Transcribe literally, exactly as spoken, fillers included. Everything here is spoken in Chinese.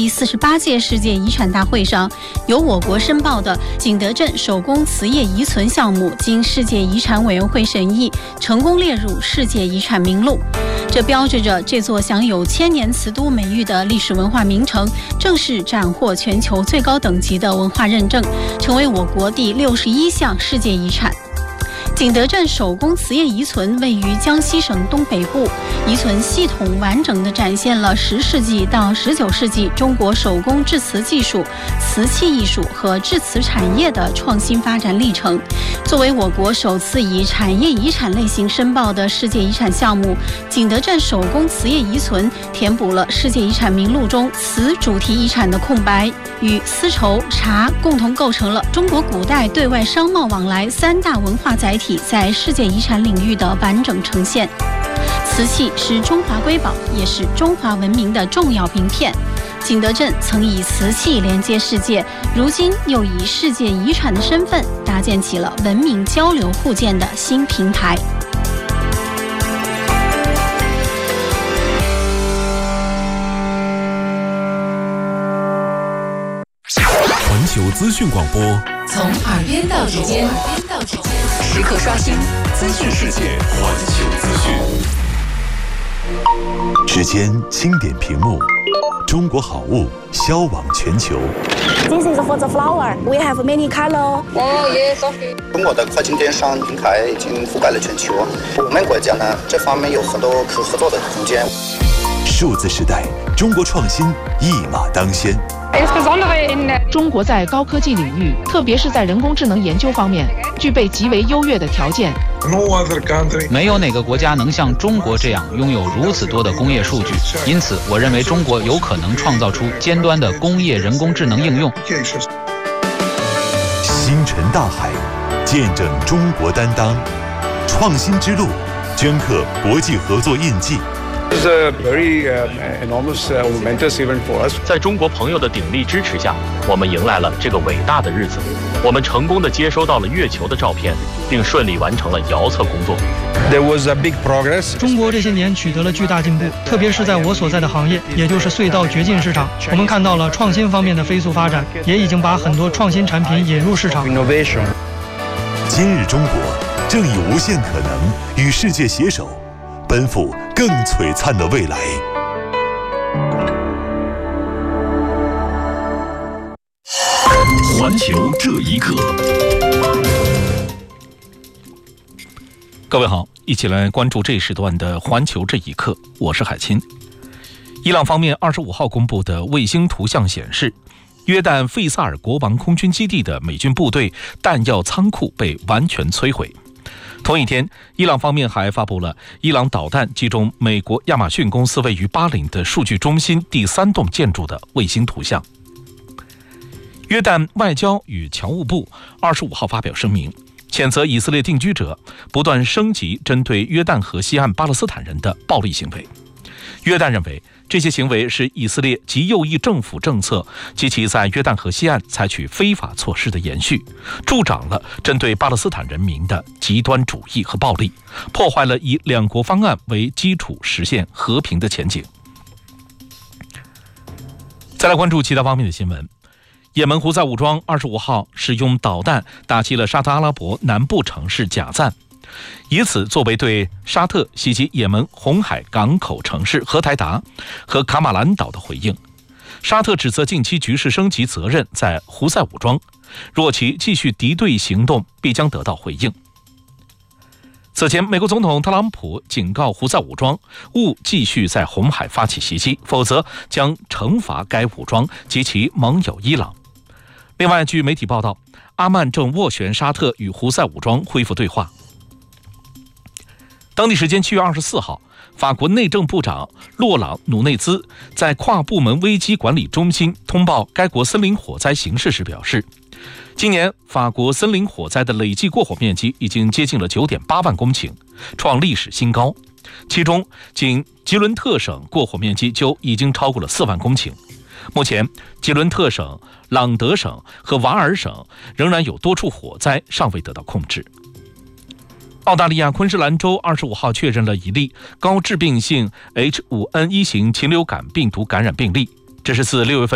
第四十八届世界遗产大会上，由我国申报的景德镇手工瓷业遗存项目经世界遗产委员会审议，成功列入世界遗产名录。这标志着这座享有千年瓷都美誉的历史文化名城，正式斩获全球最高等级的文化认证，成为我国第六十一项世界遗产。景德镇手工瓷业遗存位于江西省东北部，遗存系统完整地展现了十世纪到十九世纪中国手工制瓷技术、瓷器艺术和制瓷产业的创新发展历程。作为我国首次以产业遗产类型申报的世界遗产项目，景德镇手工瓷业遗存填补了世界遗产名录中瓷主题遗产的空白，与丝绸、茶共同构成了中国古代对外商贸往来三大文化载体在世界遗产领域的完整呈现。瓷器是中华瑰宝，也是中华文明的重要名片。景德镇曾以瓷器连接世界，如今又以世界遗产的身份搭建起了文明交流互鉴的新平台。 环球资讯广播， 从耳边到指尖，时刻刷新资讯世界。 环球资讯。 指尖轻点屏幕，中国好物销往全球。 This is for the flower. We have many color. Oh yes, okay. 中国的跨境电商平台已经覆盖了全球，我们国家呢这方面有很多可合作的空间。 数字时代，中国创新一马当先。 中国在高科技领域，特别是在人工智能研究方面，具备极为优越的条件。 没有哪个国家能像中国这样拥有如此多的工业数据，因此我认为中国有可能创造出尖端的工业人工智能应用。 星辰大海，见证中国担当，创新之路，镌刻国际合作印记。 This is a very uh, enormous, uh, momentous event for us. 在中国朋友的鼎力支持下，我们迎来了这个伟大的日子。我们成功地接收到了月球的照片，并顺利完成了遥测工作。 There was a big progress. 中国这些年取得了巨大进步，特别是在我所在的行业，也就是隧道掘进市场，我们看到了创新方面的飞速发展，也已经把很多创新产品引入市场。 Innovation. 今日中国正以无限可能与世界携手，奔赴更璀璨的未来。 环球这一刻， 各位好，一起来关注这一时段的环球这一刻，我是海清。伊朗方面二十五号公布的卫星图像显示，约旦费萨尔国王空军基地的美军部队弹药仓库被完全摧毁。同一天，伊朗方面还发布了伊朗导弹击中美国亚马逊公司位于巴林的数据中心第三栋建筑的卫星图像。约旦外交与侨务部二十五号发表声明，谴责以色列定居者不断升级针对约旦河西岸巴勒斯坦人的暴力行为。约旦认为这些行为是以色列极右翼政府政策及其在约旦河西岸采取非法措施的延续，助长了针对巴勒斯坦人民的极端主义和暴力，破坏了以两国方案为基础实现和平的前景。再来关注其他方面的新闻。也门胡塞武装二十五号使用导弹打击了沙特阿拉伯南部城市贾赞，以此作为对沙特袭击也门红海港口城市荷台达和卡马兰岛的回应。沙特指责近期局势升级责任在胡塞武装，若其继续敌对行动，必将得到回应。此前，美国总统特朗普警告胡塞武装勿继续在红海发起袭击，否则将惩罚该武装及其盟友伊朗。另外，据媒体报道，阿曼正斡旋沙特与胡塞武装恢复对话。当地时间七月二十四号，法国内政部长洛朗·努内兹在跨部门危机管理中心通报该国森林火灾形势时表示，今年法国森林火灾的累计过火面积已经接近了 九点八万公顷，创历史新高。其中，仅吉伦特省过火面积就已经超过了四万公顷。目前，吉伦特省、朗德省和瓦尔省仍然有多处火灾尚未得到控制。澳大利亚昆士兰州二十五号确认了一例高致病性 H 五 N 一 型禽流感病毒感染病例，这是自六月份